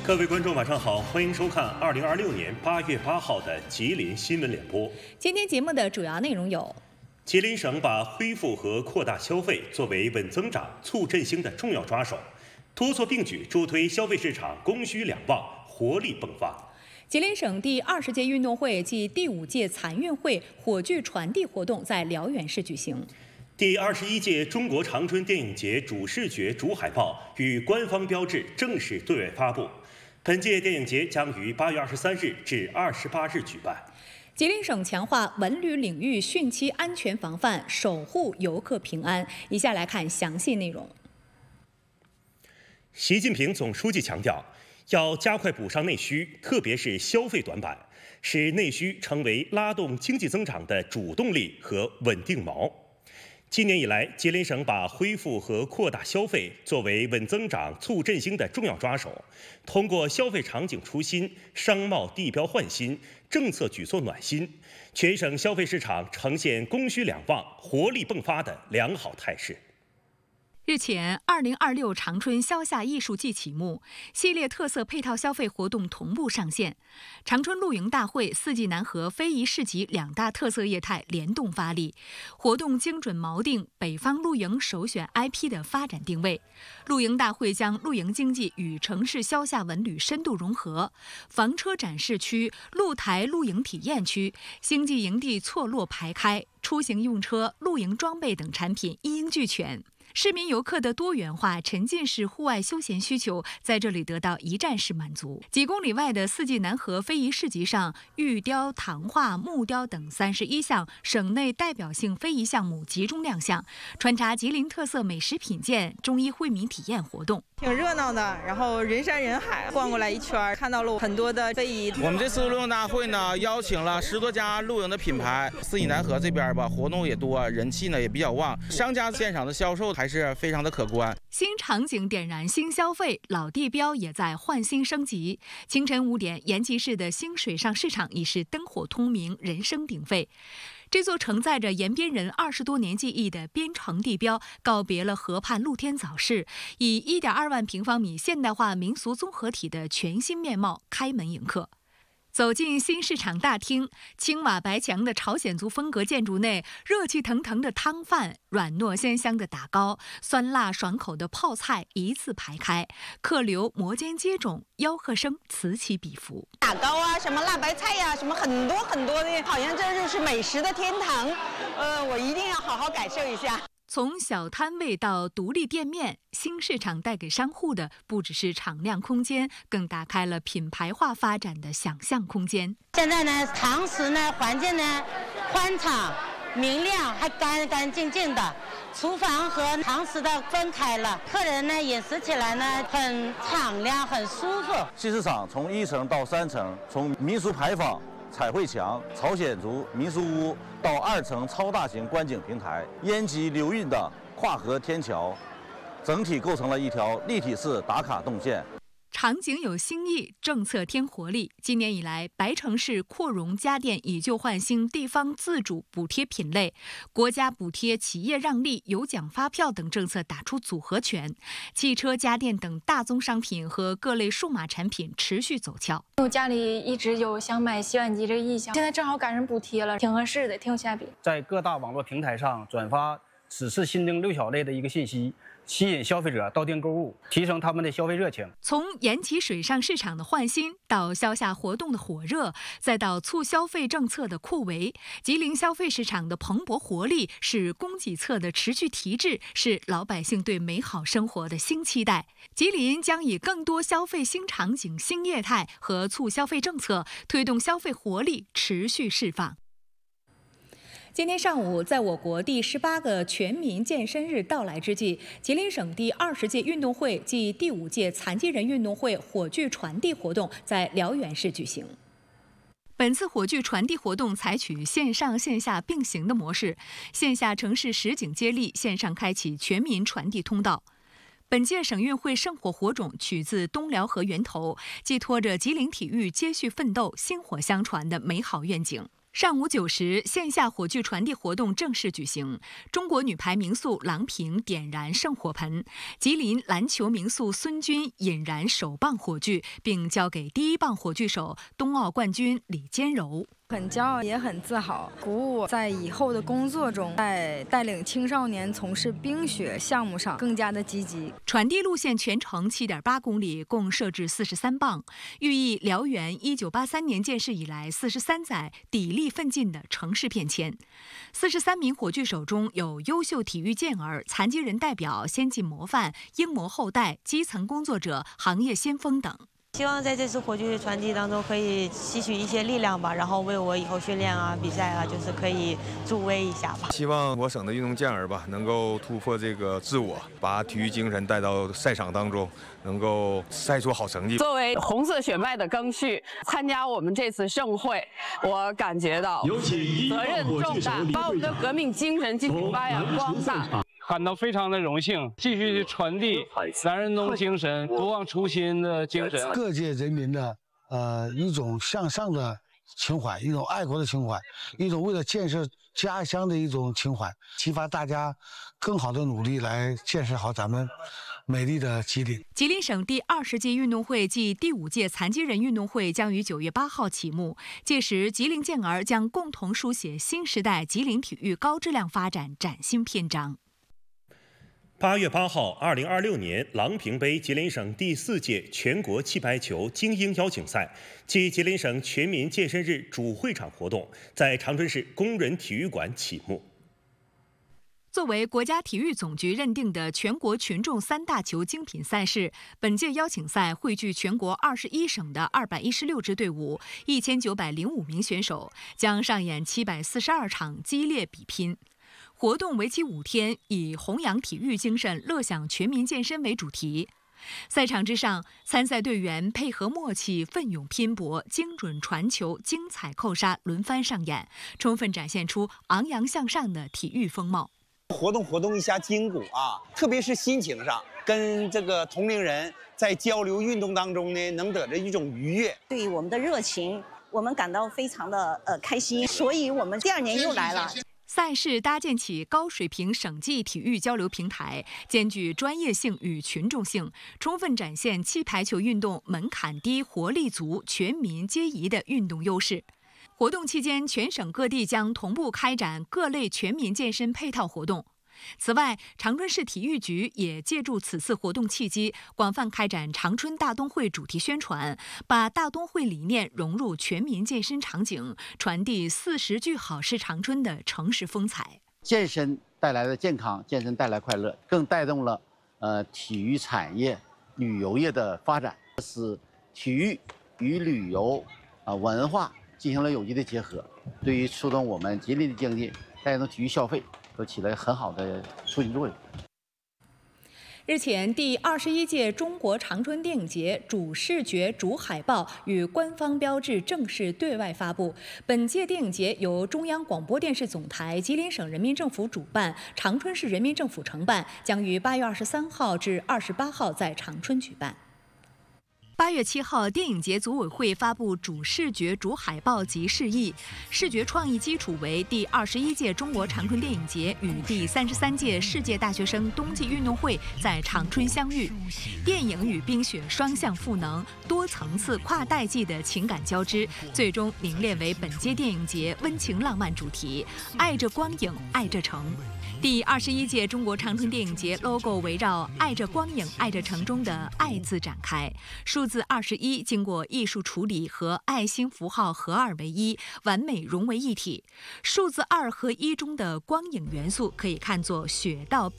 各位观众，晚上好，欢迎收看2026年8月8号的吉林新闻联播。 今天节目的主要内容有： 吉林省把恢复和扩大消费作为稳增长、促振兴的重要抓手，多措并举助推消费市场供需两旺，活力迸发。 吉林省第20届运动会暨第5届残运会火炬传递活动在辽源市举行。 第21届中国长春电影节主视觉、主海报与官方标志正式对外发布。本届电影节将于8月23日至28日举办。 吉林省强化文旅领域汛期安全防范，守护游客平安。以下来看详细内容。 习近平总书记强调，要加快补上内需，特别是消费短板，使内需成为拉动经济增长的主动力和稳定锚。今年以来，吉林省把恢复和扩大消费作为稳增长、促振兴的重要抓手，通过消费场景出新、商贸地标换新、政策举措暖心，全省消费市场呈现供需两旺、活力迸发的良好态势。 日前，2026长春消夏艺术季启幕，系列特色配套消费活动同步上线。长春露营大会、四季南河非遗市集两大特色业态联动发力，活动精准锚定北方露营首选 IP 的发展定位。露营大会将露营经济与城市消夏文旅深度融合，房车展示区、露台露营体验区、星际营地错落排开，出行用车、露营装备等产品一应俱全。市民游客的多元化沉浸式户外休闲需求在这里得到一站式满足。几公里外的四季南河非遗市集上，玉雕、糖画、木雕等31项省内代表性非遗项目集中亮相，穿插吉林特色美食品鉴、中医惠民体验活动。 挺热闹的，然后人山人海，逛过来一圈，看到了很多的非遗。 我们这次露营大会呢，邀请了10多家露营的品牌。四季南河这边吧，活动也多，人气呢也比较旺，商家现场的销售还是非常的可观。 新场景点燃新消费，老地标也在换新升级。清晨5点，延吉市的新水上市场已是灯火通明，人声鼎沸。这座承载着延边人20多年记忆的边城地标，告别了河畔露天早市，以1.2万平方米现代化民俗综合体的全新面貌开门迎客。走进新市场大厅，青瓦白墙的朝鲜族风格建筑内，热气腾腾的汤饭、软糯鲜香的打糕、酸辣爽口的泡菜一字排开，客流摩肩接踵，吆喝声此起彼伏。 打糕啊，什么辣白菜呀、什么很多很多的，好像这就是美食的天堂。我一定要好好感受一下。 从小摊位到独立店面，新市场带给商户的不只是敞亮空间，更打开了品牌化发展的想象空间。 现在呢，堂食呢环境呢宽敞、明亮，还干干净净的。厨房和堂食的分开了，客人呢饮食起来呢很敞亮、很舒服。 新市场从1层到3层，从民俗牌坊、彩绘墙、朝鲜族民俗屋到2层超大型观景平台、烟集流运的跨河天桥，整体构成了一条立体式打卡动线。 场景有新意，政策添活力。今年以来，白城市扩容家电以旧换新地方自主补贴品类，国家补贴、企业让利、有奖发票等政策打出组合拳，汽车、家电等大宗商品和各类数码产品持续走俏。 我家里一直有想买洗碗机这个意向，现在正好赶上补贴了，挺合适的，挺有性价比。 在各大网络平台上转发此次新增6小类的一个信息，吸引消费者到店购物，提升他们的消费热情。 从延吉水上市场的换新，到消夏活动的火热，再到促消费政策的扩围，吉林消费市场的蓬勃活力，是供给侧的持续提质，是老百姓对美好生活的新期待。吉林将以更多消费新场景、新业态和促消费政策，推动消费活力持续释放。今天上午，在我国第18个全民健身日到来之际，吉林省第20届运动会暨第5届残疾人运动会火炬传递活动在辽源市举行。本次火炬传递活动采取线上线下并行的模式，线下城市实景接力，线上开启全民传递通道。本届省运会圣火火种取自东辽河源头，寄托着吉林体育接续奋斗、薪火相传的美好愿景。 上午9时，线下火炬传递活动正式举行。中国女排名宿郎平点燃圣火盆，吉林篮球名宿孙军引燃首棒火炬，并交给第一棒火炬手冬奥冠军李坚柔。 很骄傲，也很自豪，鼓舞我在以后的工作中，在带领青少年从事冰雪项目上更加的积极。 传递路线全程7.8公里，共设置43棒，寓意辽源1983年建市以来43载砥砺奋进的城市变迁。43名火炬手中有优秀体育健儿、残疾人代表、先进模范、英模后代、基层工作者、行业先锋等。 希望在这次火炬传递当中可以吸取一些力量吧，然后为我以后训练啊、比赛啊，就是可以助威一下吧。 希望我省的运动健儿吧，能够突破这个自我，把体育精神带到赛场当中，能够赛出好成绩。 作为红色血脉的庚戌，参加我们这次盛会，我感觉到责任重大，把我们的革命精神进行发扬光大。 感到非常的荣幸，继续传递男人农精神、不忘初心的精神。 各界人民的一种向上的情怀，一种爱国的情怀，一种为了建设家乡的一种情怀，激发大家更好的努力来建设好咱们美丽的吉林。 吉林省第20届运动会暨第5届残疾人运动会将于9月8号启幕，届时吉林健儿将共同书写新时代吉林体育高质量发展崭新篇章。 8月8号，2026年郎平杯吉林省第4届全国气排球精英邀请赛暨吉林省全民健身日主会场活动在长春市工人体育馆启幕。 作为国家体育总局认定的全国群众3大球精品赛事，本届邀请赛汇聚全国21省的216支队伍，1905名选手，将上演742场激烈比拼。活动为期5天，以弘扬体育精神、乐享全民健身为主题。赛场之上，参赛队员配合默契、奋勇拼搏、精准传球、精彩扣杀轮番上演，充分展现出昂扬向上的体育风貌。 活动一下筋骨啊，特别是心情上，跟这个同龄人在交流运动当中呢，能得着一种愉悦。 对于我们的热情，我们感到非常的开心，所以我们第2年又来了。 赛事搭建起高水平省际体育交流平台，兼具专业性与群众性，充分展现气排球运动门槛低、活力足、全民皆宜的运动优势。活动期间，全省各地将同步开展各类全民健身配套活动。此外，长春市体育局也借助此次活动契机，广泛开展长春大冬会主题宣传，把大冬会理念融入全民健身场景，传递40句好事长春的城市风采。 健身带来的健康，健身带来快乐，更带动了体育产业、旅游业的发展，使体育与旅游文化进行了有机的结合，对于促动我们吉林的经济、带动体育消费都起了很好的促进作用。 日前，第21届中国长春电影节主视觉主海报与官方标志正式对外发布。本届电影节由中央广播电视总台、吉林省人民政府主办，长春市人民政府承办，将于8月23号至28号在长春举办。8月7号，电影节组委会发布主视觉主海报及示意，视觉创意基础为第21届中国长春电影节与第33届世界大学生冬季运动会在长春相遇，电影与冰雪双向赋能，多层次跨代际的情感交织，最终凝练为本届电影节温情浪漫主题“爱着光影，爱着城”。第21届中国长春电影节 logo 围绕“爱着光影，爱着城”中的“爱”字展开，数字21经过艺术处理和爱心符号合二为一，完美融为一体。数字2和1中的光影元素可以看作雪到